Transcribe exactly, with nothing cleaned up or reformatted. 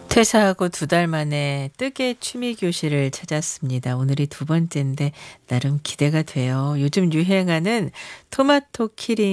퇴사하고 두 달 만에 뜨개 취미 교실을 찾았습니다. 오늘이 두 번째인데 나름 기대가 돼요. 요즘 유행하는 토마토 키링